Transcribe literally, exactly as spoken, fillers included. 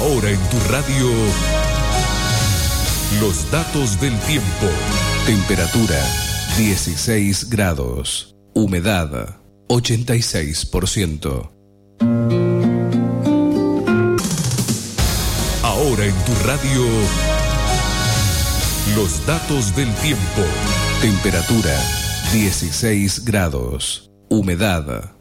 Ahora en tu radio, los datos del tiempo. Temperatura dieciséis grados. Humedad ochenta y seis por ciento. Ahora en tu radio, los datos del tiempo. Temperatura dieciséis grados. Humedad